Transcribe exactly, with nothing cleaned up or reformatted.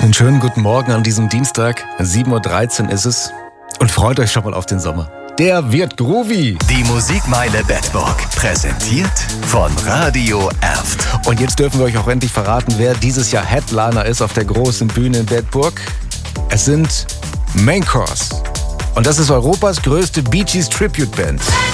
euch einen schönen guten Morgen an diesem Dienstag. sieben Uhr dreizehn ist es. Und freut euch schon mal auf den Sommer. Der wird groovy. Die Musikmeile Bedburg, präsentiert von Radio Erft. Und jetzt dürfen wir euch auch endlich verraten, wer dieses Jahr Headliner ist auf der großen Bühne in Bedburg. Es sind Main Course. Und das ist Europas größte Bee Gees Tribute Band.